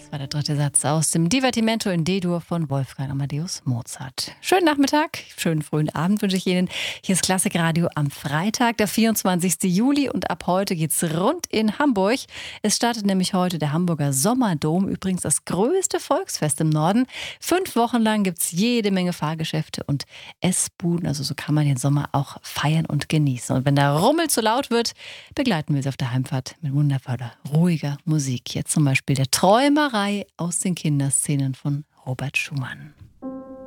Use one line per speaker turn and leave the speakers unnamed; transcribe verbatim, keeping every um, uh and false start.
Das war der dritte Satz aus dem Divertimento in D-Dur von Wolfgang Amadeus Mozart. Schönen Nachmittag, schönen frühen Abend wünsche ich Ihnen. Hier ist Klassikradio am Freitag, der vierundzwanzigsten Juli, und ab heute geht's rund in Hamburg. Es startet nämlich heute der Hamburger Sommerdom, übrigens das größte Volksfest im Norden. Fünf Wochen lang gibt's jede Menge Fahrgeschäfte und Essbuden, also so kann man den Sommer auch feiern und genießen. Und wenn der Rummel zu laut wird, begleiten wir Sie auf der Heimfahrt mit wundervoller, ruhiger Musik. Jetzt zum Beispiel der Träumerei aus den Kinderszenen von Robert Schumann.